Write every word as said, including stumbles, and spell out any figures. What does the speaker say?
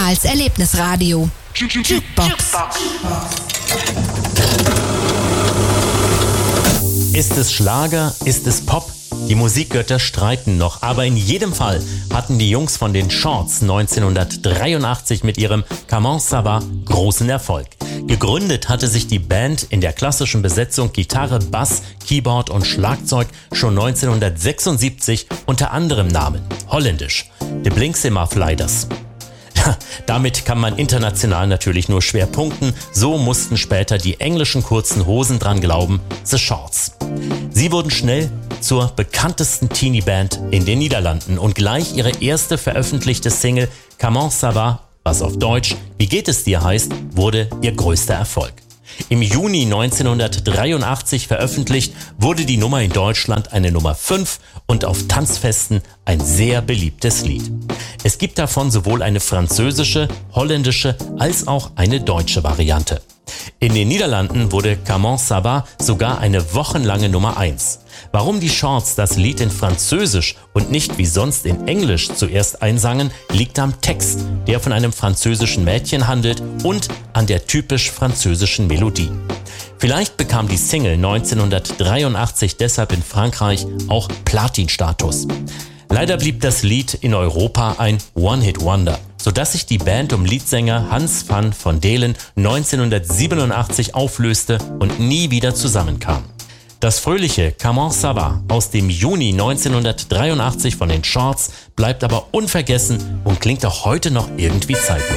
Ehemals Erlebnisradio. Jukebox. Ist es Schlager? Ist es Pop? Die Musikgötter streiten noch, aber in jedem Fall hatten die Jungs von den Shorts neunzehnhundertdreiundachtzig mit ihrem Comment ça va großen Erfolg. Gegründet hatte sich die Band in der klassischen Besetzung Gitarre, Bass, Keyboard und Schlagzeug schon neunzehnhundertsechsundsiebzig unter anderem Namen holländisch The Blinksema Flighters. Damit kann man international natürlich nur schwer punkten, so mussten später die englischen kurzen Hosen dran glauben, The Shorts. Sie wurden schnell zur bekanntesten Teenie-Band in den Niederlanden und gleich ihre erste veröffentlichte Single Comment ça va, was auf Deutsch Wie geht es dir heißt, wurde ihr größter Erfolg. Im Juni neunzehnhundertdreiundachtzig veröffentlicht, wurde die Nummer in Deutschland eine Nummer fünf und auf Tanzfesten ein sehr beliebtes Lied. Es gibt davon sowohl eine französische, holländische als auch eine deutsche Variante. In den Niederlanden wurde Comment ça va sogar eine wochenlange Nummer eins. Warum die Shorts das Lied in Französisch und nicht wie sonst in Englisch zuerst einsangen, liegt am Text, der von einem französischen Mädchen handelt und an der typisch französischen Melodie. Vielleicht bekam die Single neunzehnhundertdreiundachtzig deshalb in Frankreich auch Platin-Status. Leider blieb das Lied in Europa ein One-Hit-Wonder, sodass sich die Band um Leadsänger Hans van von Delen neunzehnhundertsiebenundachtzig auflöste und nie wieder zusammenkam. Das fröhliche Comment ça va aus dem Juni neunzehnhundertdreiundachtzig von den Shorts bleibt aber unvergessen und klingt auch heute noch irgendwie zeitlos.